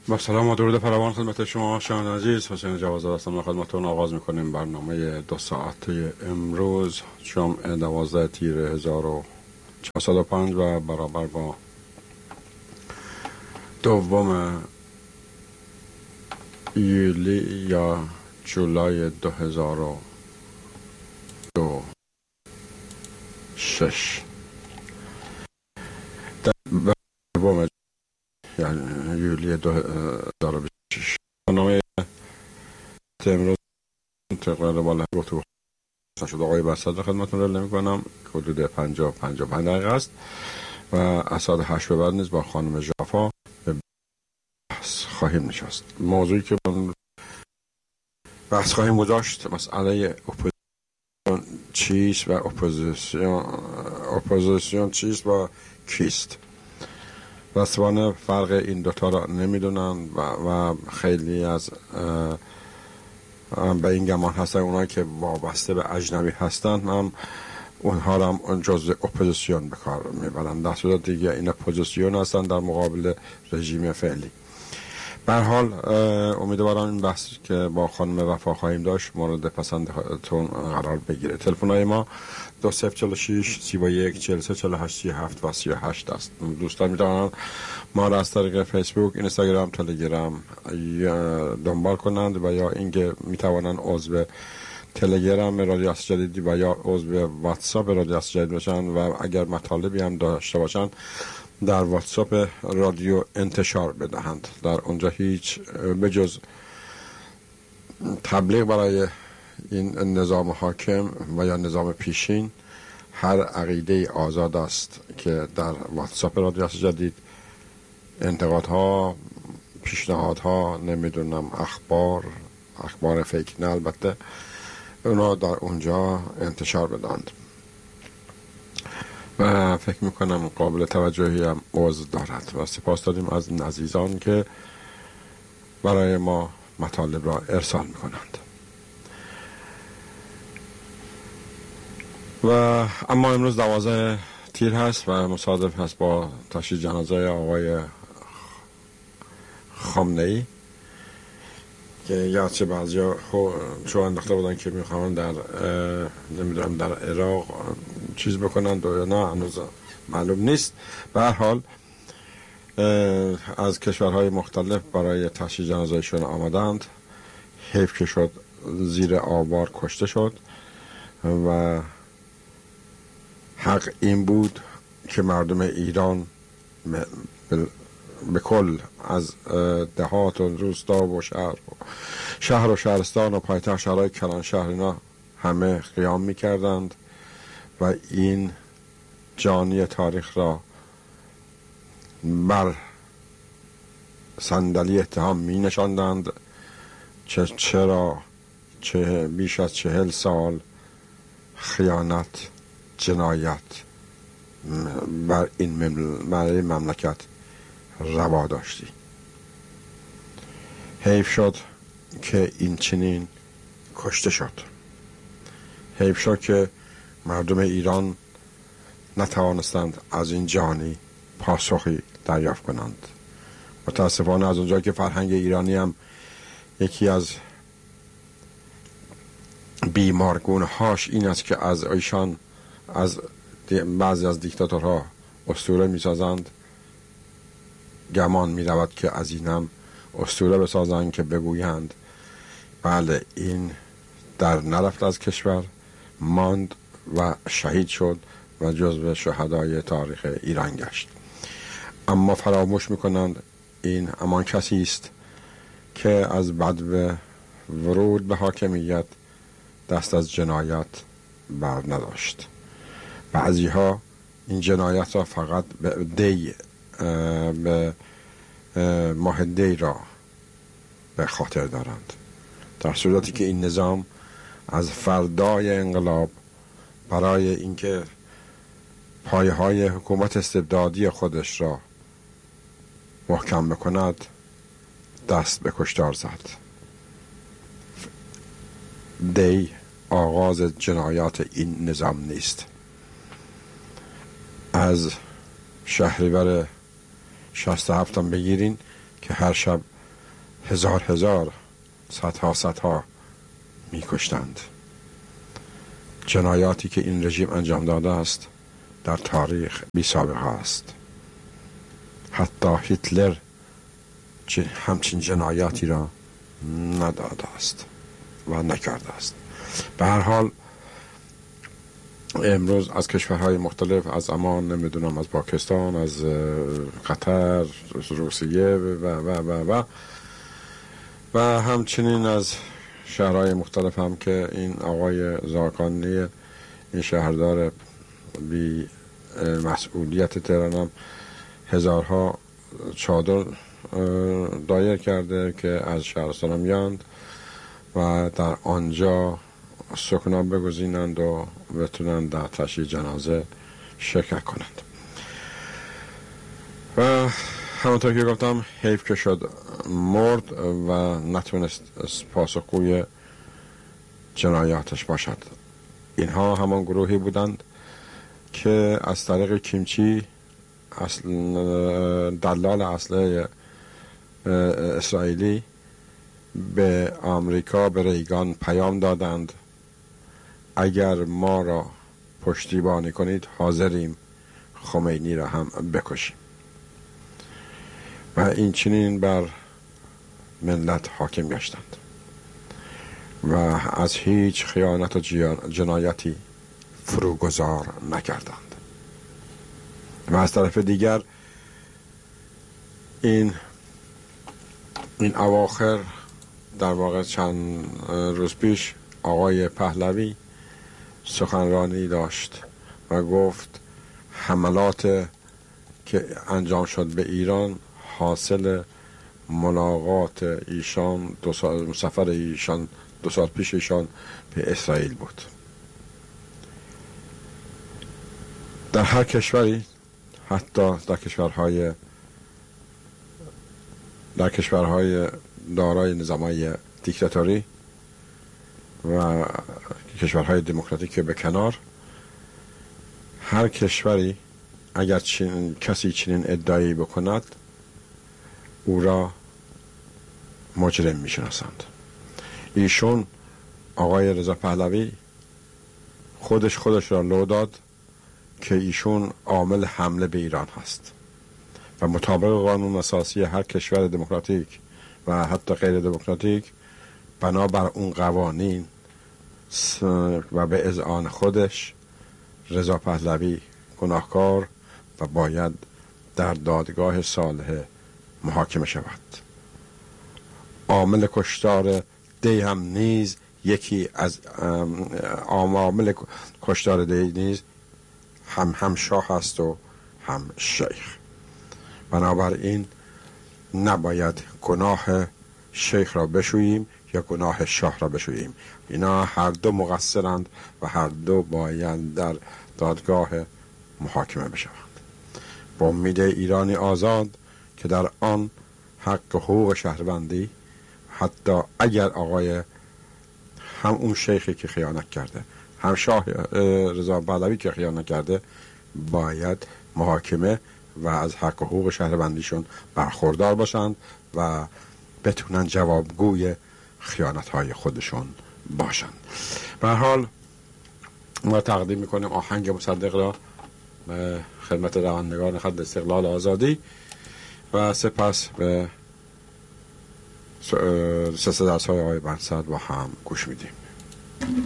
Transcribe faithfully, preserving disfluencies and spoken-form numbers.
با سلام و درود فراوان خدمت شما شنوندگان عزیز. حسین جوادزاده هستم و خدمتتون آغاز می‌کنیم برنامه دو ساعته امروز جمعه دوازده تیر هزار و چهارصد و پنج و برابر با دوم یولی یا جولای دو هزار و دو شش دوم یعنی یولی دو هزار و بیست و شش. برنامه امروز تقریبا بالا گفتگو شد آقای بسط خدمتتون رو نمی کنم حدود پنجاه پنجاه و پنج دقیقه است و از ساعت هشت به بعد نیز با خانم ژافا به بحث خواهیم نشست. موضوعی که بحث خواهیم گذاشت مسئله اپوزیسیون چیست و اپوزیسیون اپوزیسیون چیست و کیست. رسوان فرق این دوتا را نمیدونن و, و خیلی از به این گمان هستن اونایی که وابسته به اجنبی هستن هم اونها را هم جزء اپوزیسیون به کار میبرن، در صورت دیگه این اپوزیسیون هستن در مقابل رژیم فعلی. به هر حال امیدوارم این بحث که با خانم وفا خواهیم داشت مورد پسندتون قرار بگیره. تلفن‌های ما دو صفر چهل و شش سی و یک چهل و سه چهل و هشت سی و هفت و سی و هشت است. دوستان میتونن ما را از طریق فیسبوک، اینستاگرام، تلگرام دنبال کنند و یا اینکه میتوانند عضو تلگرام رادیو عصر جدید و یا عضو واتساپ رادیو عصر جدید باشن و اگر مطالبی هم داشته باشن در واتساپ رادیو انتشار بدهند. در اونجا هیچ بجز تبلیغ برای این نظام حاکم و یا نظام پیشین هر عقیده آزاد است که در واتساپ رادیو عصر جدید انتقادها، پیشنهادها، نمیدونم اخبار اخبار فیک نه البته اونا در اونجا انتشار بدهند و فکر میکنم قابل توجهی هم عضو دارد و سپاس داریم از عزیزان که برای ما مطالب را ارسال میکنند. و اما امروز دوازده تیر هست و مصادف هست با تشییع جنازه آقای خامنه‌ای که یادچه بعضی ها چون انداخته بودن که میخوان در نمیدونم در عراق چیز بکنن یا نه هنوز معلوم نیست. به هر حال از کشورهای مختلف برای تشییع جنازه‌شون آمدند. حیف که شد زیر آوار کشته شد و حق این بود که مردم ایران به کل از دهات و روستا و شهر و شهر و شهرستان و پایتخت شهرهای کلان شهر اینا همه قیام میکردند و این جانی تاریخ را بر صندلی اتهام می نشاندند. چه چرا چه بیش از چهل سال خیانت، جنایت بر این مملکت روا داشتی. حیف شد که این چنین کشته شد. حیف شد که مردم ایران نتوانستند از این جانی پاسخی دریافت کنند. متاسفانه از اونجا که فرهنگ ایرانی هم یکی از بیمارگونه هاش این است که از ایشان از بعضی از دیکتاتورها اسطوره میسازند، گمان می رود که از این هم اسطوره بسازند که بگویند بله این در نرفت از کشور ماند و شهید شد و جزو شهدای تاریخ ایران گشت. اما فراموش میکنند این همان کسی است که از بدو ورود به حاکمیت دست از جنایت بر نداشت. بعضی ها این جنایت را فقط به دی به ماه دی را به خاطر دارند، در صورتی که این نظام از فردای انقلاب برای اینکه پایه های حکومت استبدادی خودش را محکم بکند دست به کشتار زد. دی آغاز جنایات این نظام نیست. از شهریور شصت و هفت هم بگیرین که هر شب هزار هزار صدها صدها میکشتند. جنایاتی که این رژیم انجام داده است در تاریخ بی سابقه است. حتی هیتلر همچین جنایاتی را نداده است و نکرده است. به هر حال امروز از کشورهای مختلف، از عمان، نمیدونم از پاکستان، از قطر، روسیه و و و و و همچنین از شهرهای مختلف هم که این آقای زاکانی، این شهردار بی مسئولیت تهران هم هزارها چادر دایر کرده که از شهرستان میاند و در آنجا سکنا بگزینند و بتونند در تشییع جنازه شرکت کنند. و همونطور که گفتم حیف که شد مرد و نتونست پاسخگوی جنایاتش باشد. اینها همان گروهی بودند که از طریق کیمچی، اصل دلال اسلحه اسرائیلی، به آمریکا، به ریگان پیام دادند اگر ما را پشتیبانی کنید حاضریم خمینی را هم بکشیم. و این چنین بر ملت حاکم گشتند و از هیچ خیانت و جنایتی فروگذار نکردند. و از طرف دیگر این این اواخر، در واقع چند روز پیش، آقای پهلوی سخنرانی داشت و گفت حملات که انجام شد به ایران حاصل ملاقات ایشان دو سال سفر ایشان دو سال پیش ایشان به اسرائیل بود. در هر کشوری، حتی در کشورهای در کشورهای دارای نظامهای دیکتاتوری و کشورهای دموکراتیک به کنار، هر کشوری اگر چنین کسی چنین ادعایی بکند او را مجرم میشناسند. ایشون آقای رضا پهلوی خودش خودش را لو داد که ایشون عامل حمله به ایران هست و مطابق قانون اساسی هر کشور دموکراتیک و حتی غیر دموکراتیک، بنابر اون قوانین و به اذعان خودش، رضا پهلوی گناهکار و باید در دادگاه صالحه محاکمه شود. عامل کشتار دی هم نیز یکی از عامل کشتار دی نیز هم هم شاه هست و هم شیخ. بنابراین نباید گناه شیخ را بشوییم یا گناه شاه را بشوییم. اینا هر دو مقصرند و هر دو باید در دادگاه محاکمه بشوند. با امید ایرانی آزاد که در آن حق حقوق شهروندی، حتی اگر آقای هم اون شیخی که خیانت کرده، هم شاه رضا پهلوی که خیانت کرده، باید محاکمه و از حق حقوق شهروندیشون برخوردار باشند و بتونن جوابگوی خیانت‌های خودشون باشند. به هر حال ما تقدیم میکنیم آهنگ مصدق را به خدمت روندگان خط استقلال آزادی و سپس به سلسله درس‌های آقای بنسد با هم گوش میدیم.